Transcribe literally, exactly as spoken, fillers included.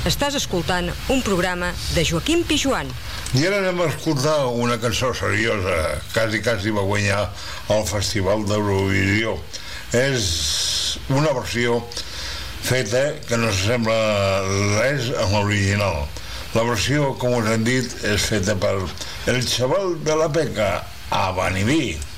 Estàs escoltant un programa de Joaquim Pijuan. I ara anem a escoltar una cançó seriosa, quasi quasi va guanyar el Festival d'Eurovisió. És una versió feta que no s'assembla res amb l'original. La versió, com us hem dit, és feta per El Chaval de la Peca, a Vaniví.